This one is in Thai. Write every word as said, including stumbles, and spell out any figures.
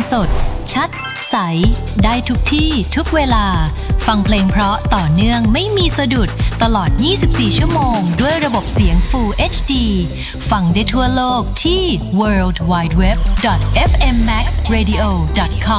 สดชัดใสได้ทุกที่ทุกเวลาฟังเพลงเพราะต่อเนื่องไม่มีสะดุดตลอดยี่สิบสี่ชั่วโมงด้วยระบบเสียง Full เอช ดี ฟังได้ทั่วโลกที่ ดับเบิลยู ดับเบิลยู ดับเบิลยู ดอท เอฟ เอ็ม แม็กซ์ เรดิโอ ดอท คอม